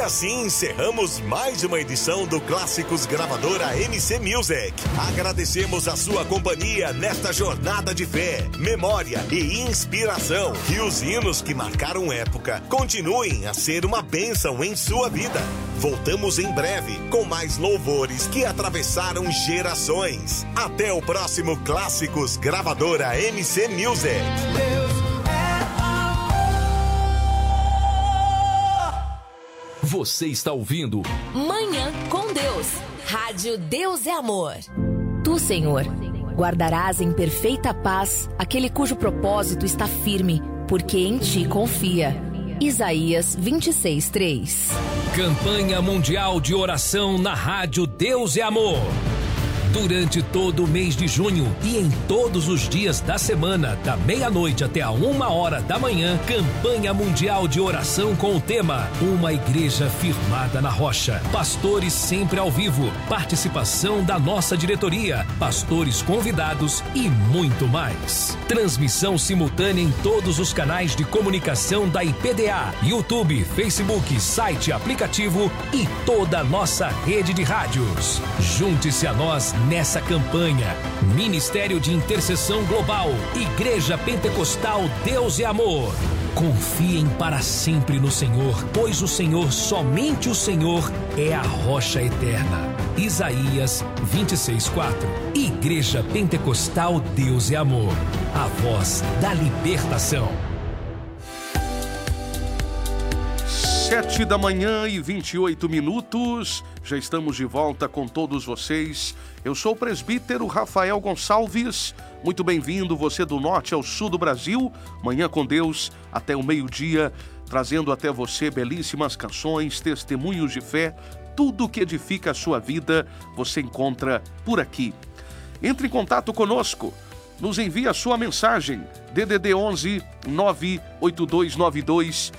assim encerramos mais uma edição do Clássicos Gravadora MC Music. Agradecemos a sua companhia nesta jornada de fé, memória e inspiração. Que os hinos que marcaram época continuem a ser uma bênção em sua vida. Voltamos em breve com mais louvores que atravessaram gerações. Até o próximo Clássicos Gravadora MC Music. Você está ouvindo Manhã com Deus. Rádio Deus é Amor. Tu, Senhor, guardarás em perfeita paz aquele cujo propósito está firme, porque em ti confia. Isaías 26:3. Campanha Mundial de Oração na Rádio Deus é Amor. Durante todo o mês de junho e em todos os dias da semana, da meia-noite até a 1h da manhã, campanha mundial de oração com o tema Uma Igreja Firmada na Rocha. Pastores sempre ao vivo, participação da nossa diretoria, pastores convidados e muito mais. Transmissão simultânea em todos os canais de comunicação da IPDA, YouTube, Facebook, site, aplicativo e toda a nossa rede de rádios. Junte-se a nós nessa campanha. Ministério de Intercessão Global, Igreja Pentecostal Deus é Amor. Confiem para sempre no Senhor, pois o Senhor, somente o Senhor, é a rocha eterna. Isaías 26:4. Igreja Pentecostal Deus é Amor, a voz da libertação. 7h28. Já estamos de volta com todos vocês. Eu sou o presbítero Rafael Gonçalves. Muito bem-vindo, você do norte ao sul do Brasil. Manhã com Deus até o meio-dia, trazendo até você belíssimas canções, testemunhos de fé. Tudo que edifica a sua vida você encontra por aqui. Entre em contato conosco. Nos envie a sua mensagem. DDD 11 98292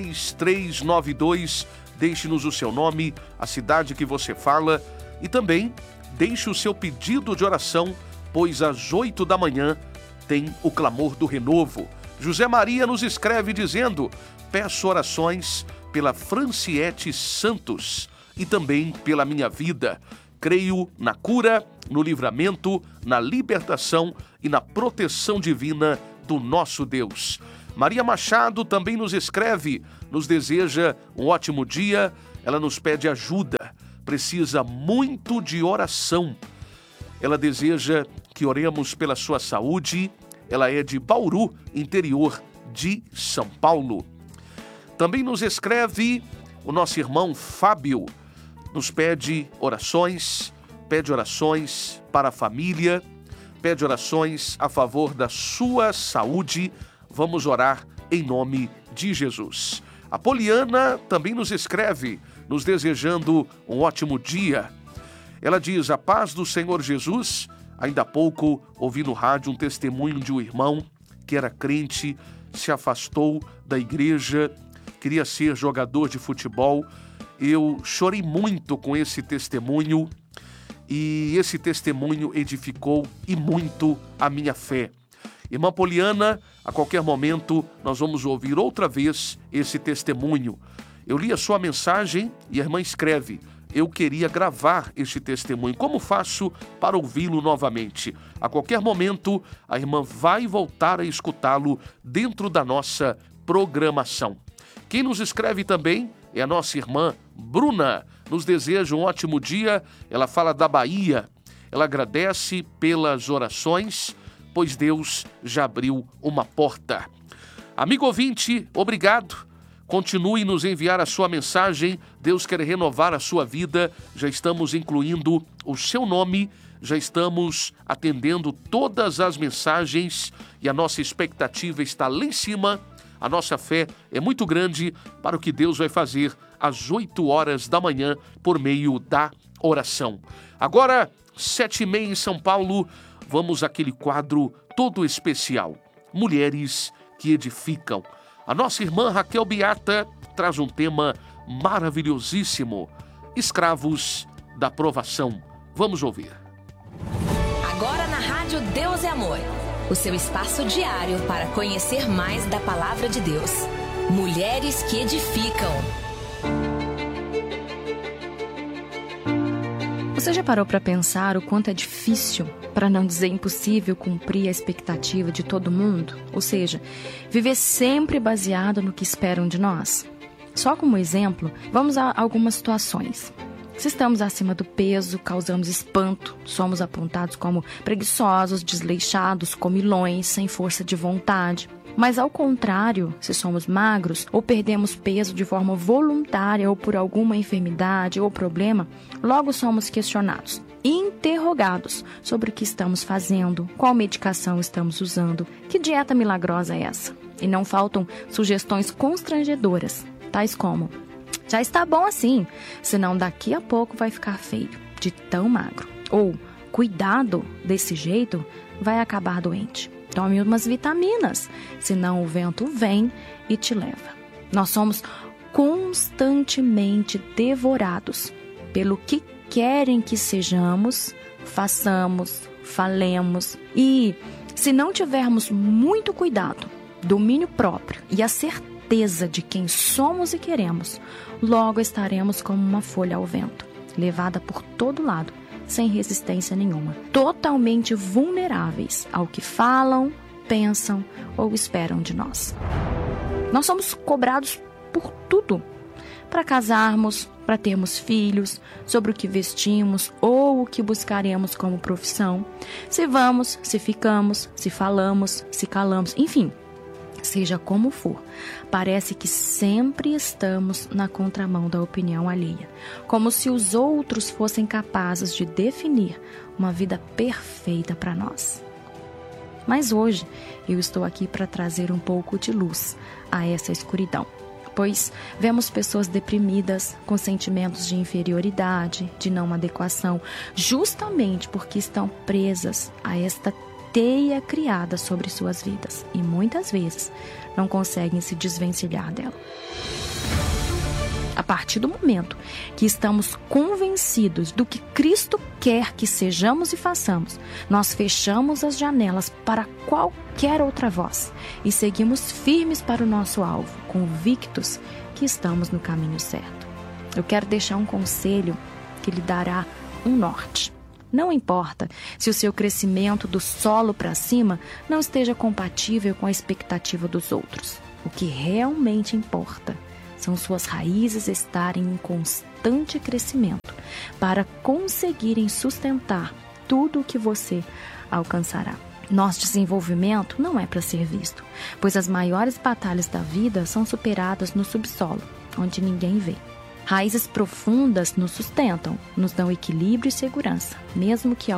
3392. Deixe-nos o seu nome, a cidade que você fala e também deixe o seu pedido de oração, pois às 8h tem o clamor do renovo. José Maria nos escreve dizendo: peço orações pela Franciete Santos e também pela minha vida. Creio na cura, no livramento, na libertação e na proteção divina do nosso Deus. Maria Machado também nos escreve, nos deseja um ótimo dia, ela nos pede ajuda, precisa muito de oração. Ela deseja que oremos pela sua saúde, ela é de Bauru, interior de São Paulo. Também nos escreve o nosso irmão Fábio, nos pede orações para a família, pede orações a favor da sua saúde. Vamos orar em nome de Jesus. A Poliana também nos escreve, nos desejando um ótimo dia. Ela diz: a paz do Senhor Jesus. Ainda há pouco ouvi no rádio um testemunho de um irmão que era crente, se afastou da igreja, queria ser jogador de futebol. Eu chorei muito com esse testemunho e esse testemunho edificou e muito a minha fé. Irmã Poliana, a qualquer momento nós vamos ouvir outra vez esse testemunho. Eu li a sua mensagem e a irmã escreve: eu queria gravar este testemunho. Como faço para ouvi-lo novamente? A qualquer momento a irmã vai voltar a escutá-lo dentro da nossa programação. Quem nos escreve também é a nossa irmã Bruna. Nos deseja um ótimo dia. Ela fala da Bahia. Ela agradece pelas orações, pois Deus já abriu uma porta. Amigo ouvinte, obrigado. Continue nos enviar a sua mensagem. Deus quer renovar a sua vida. Já estamos incluindo o seu nome, já estamos atendendo todas as mensagens e a nossa expectativa está lá em cima. A nossa fé é muito grande para o que Deus vai fazer às 8h por meio da oração. Agora, 7h30 em São Paulo, vamos àquele quadro todo especial, Mulheres que Edificam. A nossa irmã Raquel Beata traz um tema maravilhosíssimo, Escravos da Provação. Vamos ouvir. Agora na Rádio Deus é Amor, o seu espaço diário para conhecer mais da Palavra de Deus. Mulheres que Edificam. Você já parou para pensar o quanto é difícil, para não dizer impossível, cumprir a expectativa de todo mundo? Ou seja, viver sempre baseado no que esperam de nós? Só como exemplo, vamos a algumas situações. Se estamos acima do peso, causamos espanto, somos apontados como preguiçosos, desleixados, comilões, sem força de vontade. Mas ao contrário, se somos magros ou perdemos peso de forma voluntária ou por alguma enfermidade ou problema, logo somos questionados, interrogados sobre o que estamos fazendo, qual medicação estamos usando, que dieta milagrosa é essa? E não faltam sugestões constrangedoras, tais como: já está bom assim, senão daqui a pouco vai ficar feio, de tão magro. Ou, cuidado, desse jeito vai acabar doente. Tome umas vitaminas, senão o vento vem e te leva. Nós somos constantemente devorados pelo que querem que sejamos, façamos, falemos. E se não tivermos muito cuidado, domínio próprio e a certeza de quem somos e queremos, logo estaremos como uma folha ao vento, levada por todo lado, sem resistência nenhuma, totalmente vulneráveis ao que falam, pensam ou esperam de nós. Nós somos cobrados por tudo, para casarmos, para termos filhos, sobre o que vestimos ou o que buscaremos como profissão, se vamos, se ficamos, se falamos, se calamos, enfim. Seja como for, parece que sempre estamos na contramão da opinião alheia, como se os outros fossem capazes de definir uma vida perfeita para nós. Mas hoje eu estou aqui para trazer um pouco de luz a essa escuridão, pois vemos pessoas deprimidas, com sentimentos de inferioridade, de não adequação, justamente porque estão presas a esta teia criada sobre suas vidas e muitas vezes não conseguem se desvencilhar dela. A partir do momento que estamos convencidos do que Cristo quer que sejamos e façamos, nós fechamos as janelas para qualquer outra voz e seguimos firmes para o nosso alvo, convictos que estamos no caminho certo. Eu quero deixar um conselho que lhe dará um norte. Não importa se o seu crescimento do solo para cima não esteja compatível com a expectativa dos outros. O que realmente importa são suas raízes estarem em constante crescimento para conseguirem sustentar tudo o que você alcançará. Nosso desenvolvimento não é para ser visto, pois as maiores batalhas da vida são superadas no subsolo, onde ninguém vê. Raízes profundas nos sustentam, nos dão equilíbrio e segurança, mesmo que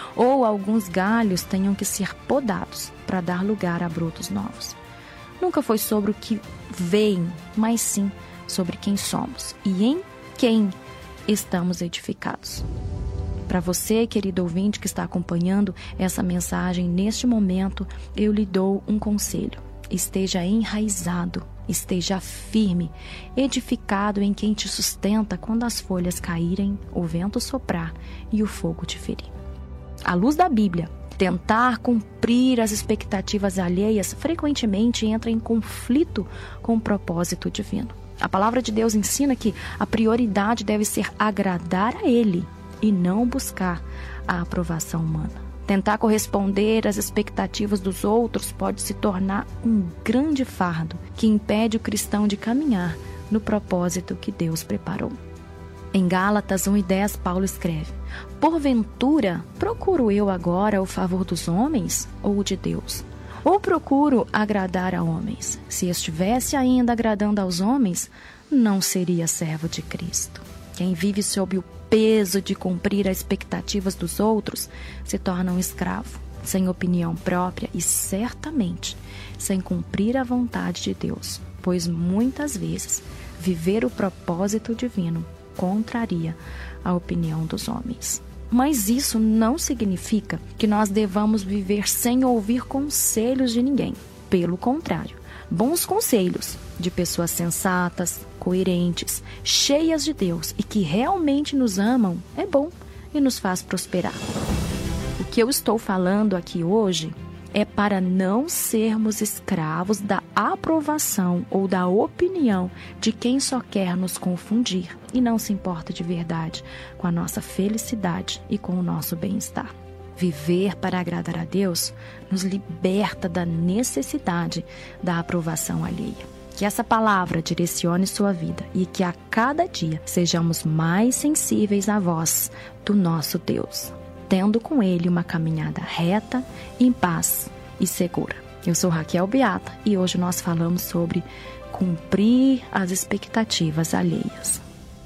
alguns galhos tenham que ser podados para dar lugar a brotos novos. Nunca foi sobre o que vem, mas sim sobre quem somos e em quem estamos edificados. Para você, querido ouvinte que está acompanhando essa mensagem neste momento, eu lhe dou um conselho. Esteja enraizado, esteja firme, edificado em quem te sustenta quando as folhas caírem, o vento soprar e o fogo te ferir. À luz da Bíblia, tentar cumprir as expectativas alheias frequentemente entra em conflito com o propósito divino. A palavra de Deus ensina que a prioridade deve ser agradar a Ele e não buscar a aprovação humana. Tentar corresponder às expectativas dos outros pode se tornar um grande fardo que impede o cristão de caminhar no propósito que Deus preparou. Em Gálatas 1:10, Paulo escreve: porventura, procuro eu agora o favor dos homens ou o de Deus? Ou procuro agradar a homens? Se estivesse ainda agradando aos homens, não seria servo de Cristo. Quem vive sob o peso de cumprir as expectativas dos outros se torna um escravo, sem opinião própria e certamente sem cumprir a vontade de Deus, pois muitas vezes viver o propósito divino contraria a opinião dos homens. Mas isso não significa que nós devamos viver sem ouvir conselhos de ninguém. Pelo contrário, bons conselhos de pessoas sensatas, coerentes, cheias de Deus e que realmente nos amam é bom e nos faz prosperar. O que eu estou falando aqui hoje é para não sermos escravos da aprovação ou da opinião de quem só quer nos confundir e não se importa de verdade com a nossa felicidade e com o nosso bem-estar. Viver para agradar a Deus nos liberta da necessidade da aprovação alheia. Que essa palavra direcione sua vida e que a cada dia sejamos mais sensíveis à voz do nosso Deus, tendo com Ele uma caminhada reta, em paz e segura. Eu sou Raquel Beata e hoje nós falamos sobre cumprir as expectativas alheias.